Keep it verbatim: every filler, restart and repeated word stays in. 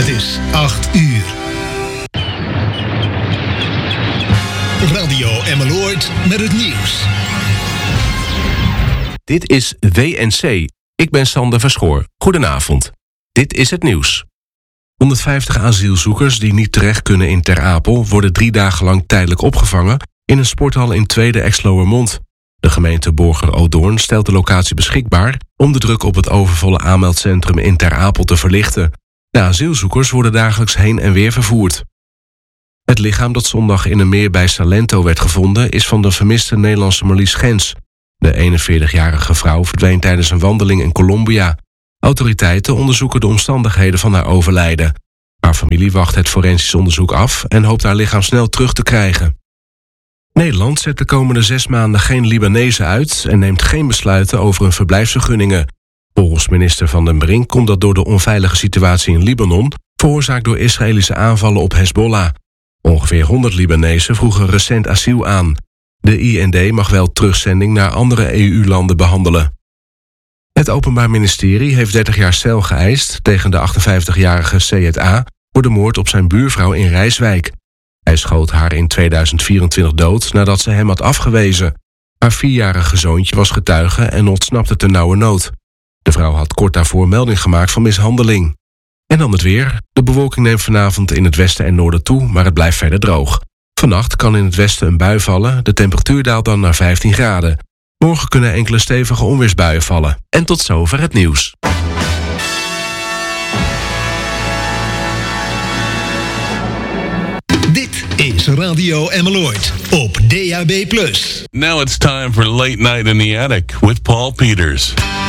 Het is acht uur. Radio Emmeloord met het nieuws. Dit is W N C. Ik ben Sander Verschoor. Goedenavond. Dit is het nieuws. honderdvijftig asielzoekers die niet terecht kunnen in Ter Apel worden drie dagen lang tijdelijk opgevangen in een sporthal in Tweede Exloërmond. De gemeente Borger-Odoorn stelt de locatie beschikbaar om de druk op het overvolle aanmeldcentrum in Ter Apel te verlichten. De asielzoekers worden dagelijks heen en weer vervoerd. Het lichaam dat zondag in een meer bij Salento werd gevonden is van de vermiste Nederlandse Marlies Gens. De eenenveertigjarige vrouw verdween tijdens een wandeling in Colombia. Autoriteiten onderzoeken de omstandigheden van haar overlijden. Haar familie wacht het forensisch onderzoek af en hoopt haar lichaam snel terug te krijgen. Nederland zet de komende zes maanden geen Libanezen uit en neemt geen besluiten over hun verblijfsvergunningen. Volgens minister Van den Brink komt dat door de onveilige situatie in Libanon, veroorzaakt door Israëlische aanvallen op Hezbollah. Ongeveer honderd Libanezen vroegen recent asiel aan. De I N D mag wel terugzending naar andere E U-landen behandelen. Het Openbaar Ministerie heeft dertig jaar cel geëist tegen de achtenvijftigjarige Syed A. voor de moord op zijn buurvrouw in Rijswijk. Hij schoot haar in tweeduizend vierentwintig dood nadat ze hem had afgewezen. Haar vierjarige zoontje was getuige en ontsnapte ter nauwe nood. De vrouw had kort daarvoor melding gemaakt van mishandeling. En dan het weer. De bewolking neemt vanavond in het westen en noorden toe, maar het blijft verder droog. Vannacht kan in het westen een bui vallen, de temperatuur daalt dan naar vijftien graden. Morgen kunnen enkele stevige onweersbuien vallen. En tot zover het nieuws. Dit is Radio Emmeloord op D A B plus. Now it's time for Late Night in the Attic with Paul Peters.